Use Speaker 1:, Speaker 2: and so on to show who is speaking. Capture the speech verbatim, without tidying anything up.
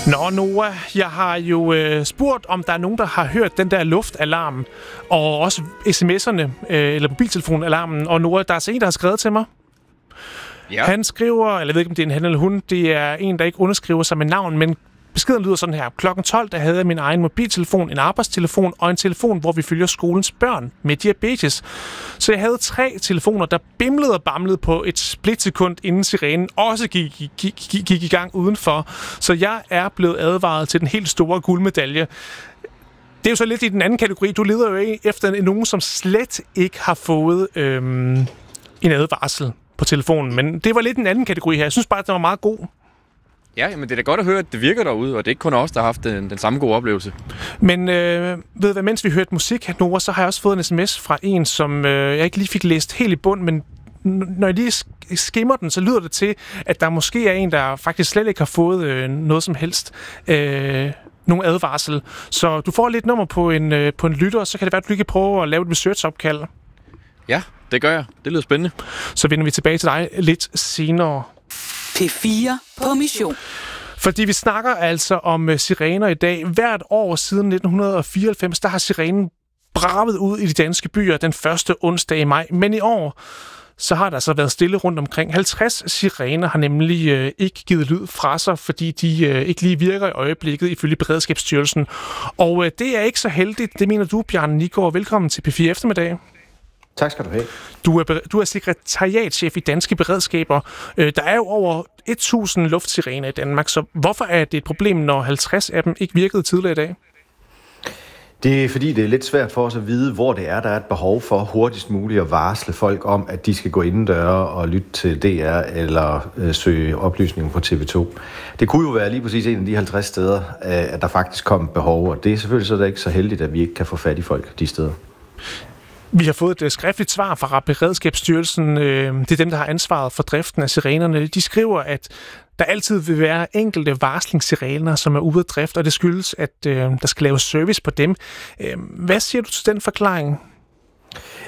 Speaker 1: Nå, Noah, jeg har jo øh, spurgt, om der er nogen, der har hørt den der luftalarm, og også sms'erne, øh, eller mobiltelefonalarmen. Og Noah, der er så en, der har skrevet til mig.
Speaker 2: Ja.
Speaker 1: Han skriver, eller jeg ved ikke, om det er en han eller hun, det er en, der ikke underskriver sig med navn, men beskeden lyder sådan her. klokken tolv, der havde jeg min egen mobiltelefon, en arbejdstelefon og en telefon, hvor vi følger skolens børn med diabetes. Så jeg havde tre telefoner, der bimlede og bamlede på et splitsekund, inden sirenen også gik, gik, gik, gik i gang udenfor. Så jeg er blevet advaret til den helt store guldmedalje. Det er jo så lidt i den anden kategori. Du leder jo efter nogen, som slet ikke har fået øhm, en advarsel på telefonen. Men det var lidt en anden kategori her. Jeg synes bare, at den var meget god.
Speaker 2: Ja, men det er da godt at høre, at det virker derude, og det er ikke kun os, der har haft den, den samme gode oplevelse.
Speaker 1: Men øh, ved hvad, mens vi hørte musik her, Nora, så har jeg også fået en sms fra en, som øh, jeg ikke lige fik læst helt i bund, men når jeg lige skimmer den, så lyder det til, at der måske er en, der faktisk slet ikke har fået øh, noget som helst. Øh, nogen advarsel. Så du får lidt nummer på en, øh, på en lytter, så kan det være, at du kan prøve at lave et research-opkald.
Speaker 2: Ja, det gør jeg. Det lyder spændende.
Speaker 1: Så vender vi tilbage til dig lidt senere.
Speaker 3: P fire på mission.
Speaker 1: Fordi vi snakker altså om uh, sirener i dag. Hvert år siden nitten fireoghalvfems, der har sirenen braget ud i de danske byer den første onsdag i maj. Men i år, så har der så været stille rundt omkring. halvtreds sirener har nemlig øh, ikke givet lyd fra sig, fordi de øh, ikke lige virker i øjeblikket, ifølge Beredskabsstyrelsen. Og øh, det er ikke så heldigt, det mener du, Bjarne Nigård. Velkommen til P fire Eftermiddag.
Speaker 4: Tak skal du have.
Speaker 1: Du er, du er sekretariatschef i Danske Beredskaber. Øh, der er jo over tusind luftsirener i Danmark, så hvorfor er det et problem, når halvtreds af dem ikke virkede tidligere i dag?
Speaker 4: Det er fordi, det er lidt svært for os at vide, hvor det er, der er et behov for hurtigst muligt at varsle folk om, at de skal gå indendøre og lytte til D R eller øh, søge oplysninger på T V to. Det kunne jo være lige præcis en af de halvtreds steder, øh, at der faktisk kom behov, og det er selvfølgelig så ikke så heldigt, at vi ikke kan få fat i folk de steder.
Speaker 1: Vi har fået et skriftligt svar fra Beredskabsstyrelsen. Det er dem, der har ansvaret for driften af sirenerne. De skriver, at der altid vil være enkelte varslingssirener, som er ude af drift, og det skyldes, at der skal laves service på dem. Hvad siger du til den forklaring?